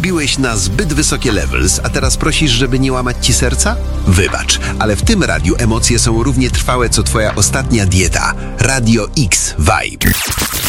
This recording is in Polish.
Wbiłeś na zbyt wysokie levels, a teraz prosisz, żeby nie łamać ci serca? Wybacz, ale w tym radiu emocje są równie trwałe, co twoja ostatnia dieta. Radio X Vibe.